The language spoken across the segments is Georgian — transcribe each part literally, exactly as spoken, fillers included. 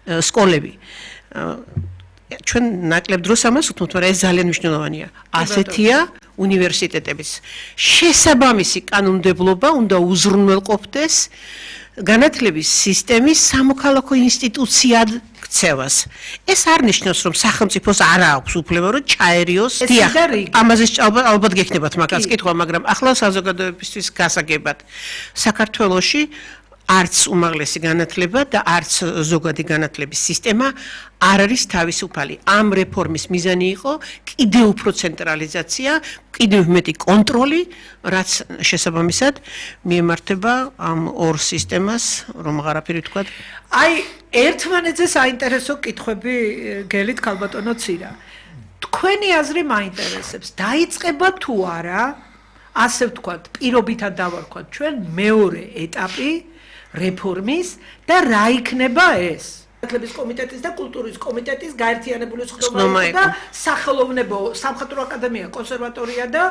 სკოლები. ჩვენ ნაკლებ დროს ამას ვთქვით, მაგრამ ეს ძალიან მნიშვნელოვანია. ასეთია უნივერსიტეტების შესაბამისი კანონმდებლობა უნდა უზრუნველყოფდეს განათლების სისტემის სამოქალაქო ინსტიტუციად ქცევას. ეს არ ნიშნავს, რომ სახელმწიფოს არ აქვს უფლება, რომ ჩაერიოს. დიახ, ამაზე ალბათ გექნებათ მაგას კითხვა, მაგრამ ახლა საზოგადოებისთვის გასაგებად საქართველოში არც უმაღლესი განათლება და არც ზოგადი განათლების სისტემა არ არის თავისუფალი. ამ რეფორმის მიზანი იყო კიდევ უფრო ცენტრალიზაცია, კიდევ მეტი კონტროლი, რაც შესაბამისად მიემართება ამ ორ სისტემას, რომ აღარაფერი ვთქვათ. აი, ერთმანეთზე საინტერესო კითხვები გელით ქალბატონო ცირა. თქვენი აზრი მაინტერესებს. დაიწყება თუ არა, ასე ვთქვათ, პირობითად დავარქვათ ჩვენ მეორე ეტაპი რეფორმის და რა იქნება ეს? განათლების კომიტეტის და კულტურის კომიტეტის გაერთიანებული სხდომა და სახელოვნებო სამხატვრო აკადემია, კონსერვატორია და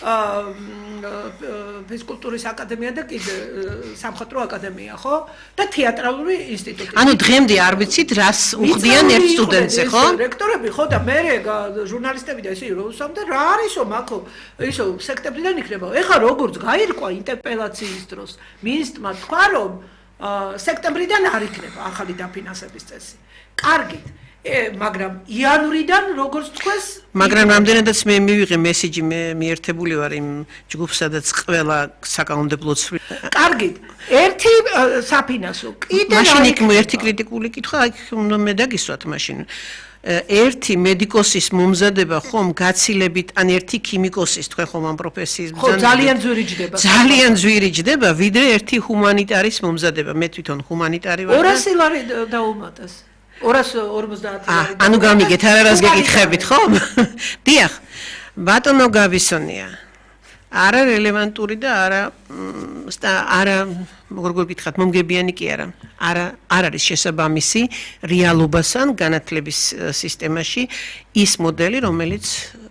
ფიზკულტურის აკადემია და კიდე სამხატვრო აკადემია, ხო? და თეატრალური ინსტიტუტი. ანუ დღემდე არ ვიცით რას უხდიან ერთ სტუდენტზე, ხო? რექტორები, ხო და მე ჟურნალისტები და ისე რომ ვსვამ და რა არისო მაქო, ისო სექტემბრიდან იქნება. ეხლა როგორც გაირკვა ინტერპელაციის დროს, მინისტრმა თქვა რომ სექტემბრიდან არ იქნება ახალი დაფინანსების წესი. კარგით, მაგრამ იანვრიდან როგორც თქვეს, მაგრამ რამდენადაც მე მივიღე მესიჯი, მე მიერთებული ვარ იმ ჯგუფს, სადაც ყველა საკანონმდებლო ცვლილა. კარგით, ერთი საფინანსო, კიდე მაშინ იქ ერთი კრიტიკული კითხვა, აქ უნდა მე დაგისვათ მაშინ. ერთი მედიკოსის მომზადება ხომ გაცილებით ან ერთი ქიმიკოსის თქვენ ხომ ამ პროფესიის ხო ძალიან ძვირი ჯდება ძალიან ძვირი ჯდება ვიდრე ერთი ჰუმანიტარის მომზადება მე თვითონ ჰუმანიტარი ვარ ორასი ლარი დაუმატეს ორასი ორმოცდაათი ლარი ანუ გამიგეთ არას გეკითხებით ხო დიახ ბატონო გავისონია არა რელევანტური და არა არა როგორ გითხრათ მომგებიანი კი არა არა არ არის შესაბამისი რეალობასთან განათლების სისტემაში ის მოდელი რომელიც